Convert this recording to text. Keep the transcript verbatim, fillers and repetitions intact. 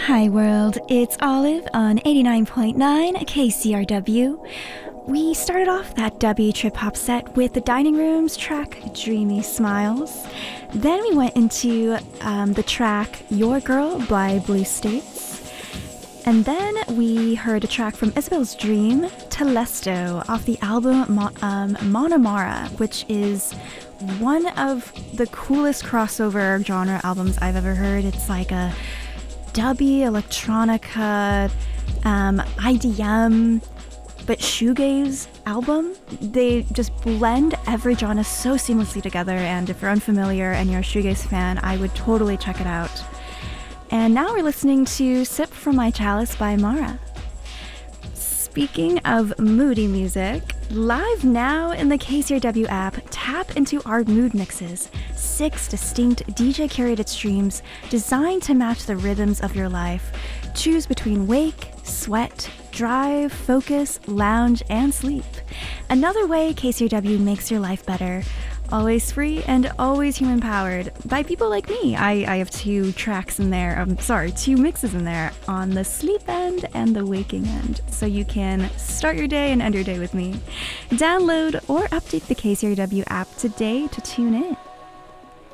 Hi world, it's Olive on eighty-nine point nine K C R W. We started off that W trip hop set with the Dining Rooms track Dreamy Smiles. Then we went into um, the track Your Girl by Blue States. And then we heard a track from Isabel's Dream, Telesto, off the album Mo- um, Monomara, which is one of the coolest crossover genre albums I've ever heard. It's like a dubby, electronica, um, I D M, but shoegaze album. They just blend every genre so seamlessly together, and if you're unfamiliar and you're a shoegaze fan, I would totally check it out. And now we're listening to Sip from My Chalice by Mara. Speaking of moody music, live now in the K C R W app, tap into our mood mixes, six distinct D J-curated streams designed to match the rhythms of your life. Choose between wake, sweat, drive, focus, lounge, and sleep. Another way K C R W makes your life better. Always free and always human-powered by people like me. I, I have two tracks in there, um, sorry, two mixes in there on the sleep end and the waking end, so you can start your day and end your day with me. Download or update the K C R W app today to tune in.